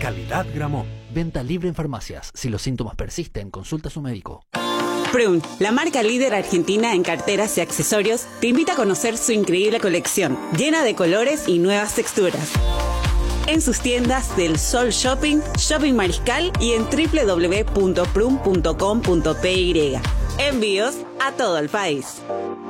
Calidad Gramont. Venta libre en farmacias. Si los síntomas persisten, consulta a su médico. Prun, la marca líder argentina en carteras y accesorios, te invita a conocer su increíble colección, llena de colores y nuevas texturas. En sus tiendas del Sol Shopping, Shopping Mariscal y en www.prun.com.py. Envíos a todo el país.